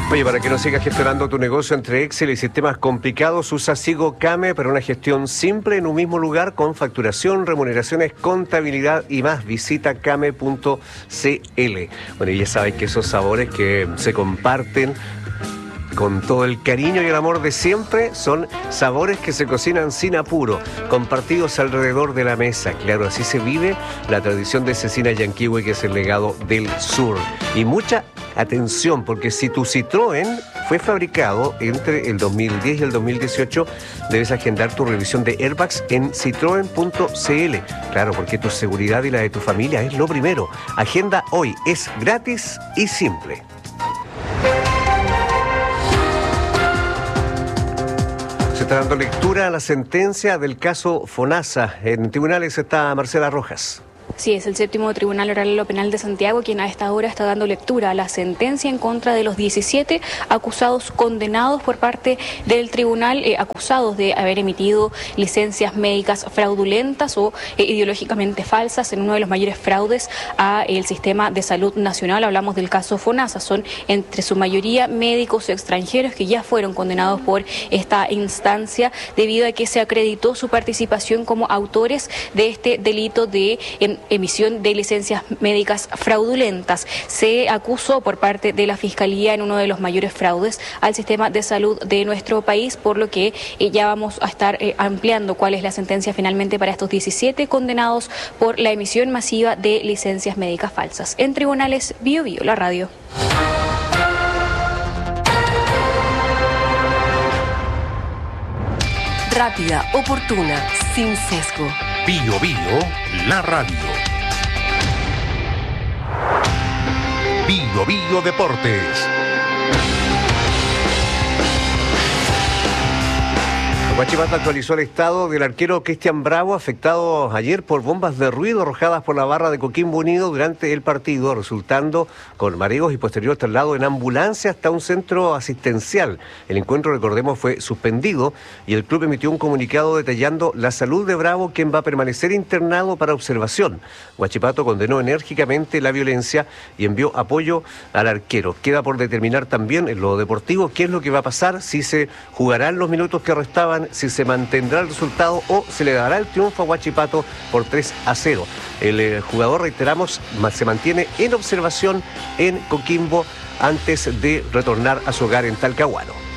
Oye, para que no sigas gestionando tu negocio entre Excel y sistemas complicados, usa SigoCame para una gestión simple en un mismo lugar con facturación, remuneraciones, contabilidad y más. Visita came.cl. Bueno, y ya sabes que esos sabores que se comparten con todo el cariño y el amor de siempre son sabores que se cocinan sin apuro, compartidos alrededor de la mesa. Claro, así se vive la tradición de Cecina Yanquihue, que es el legado del sur. Y mucha atención, porque si tu Citroën fue fabricado entre el 2010 y el 2018, debes agendar tu revisión de airbags en citroen.cl. Claro, porque tu seguridad y la de tu familia es lo primero. Agenda hoy, es gratis y simple. Se está dando lectura a la sentencia del caso FONASA. En tribunales está Marcela Rojas. Sí, es el séptimo Tribunal Oral Penal de Santiago quien a esta hora está dando lectura a la sentencia en contra de los 17 acusados condenados por parte del tribunal, acusados de haber emitido licencias médicas fraudulentas o ideológicamente falsas en uno de los mayores fraudes al sistema de salud nacional. Hablamos del caso FONASA. Son entre su mayoría médicos extranjeros que ya fueron condenados por esta instancia debido a que se acreditó su participación como autores de este delito de emisión de licencias médicas fraudulentas. Se acusó por parte de la Fiscalía en uno de los mayores fraudes al sistema de salud de nuestro país, por lo que ya vamos a estar ampliando cuál es la sentencia finalmente para estos 17 condenados por la emisión masiva de licencias médicas falsas. En tribunales, Bio Bio, la radio. Rápida, oportuna, sin sesgo. Bio Bio, la radio. Bio Bio Deportes. Huachipato actualizó el estado del arquero Cristian Bravo, afectado ayer por bombas de ruido arrojadas por la barra de Coquimbo Unido durante el partido, resultando con mareos y posterior traslado en ambulancia hasta un centro asistencial. El encuentro, recordemos, fue suspendido y el club emitió un comunicado detallando la salud de Bravo, quien va a permanecer internado para observación. Huachipato condenó enérgicamente la violencia y envió apoyo al arquero. Queda por determinar también en lo deportivo qué es lo que va a pasar, si se jugarán los minutos que restaban, si se mantendrá el resultado o se le dará el triunfo a Huachipato por 3-0. El jugador, reiteramos, se mantiene en observación en Coquimbo antes de retornar a su hogar en Talcahuano.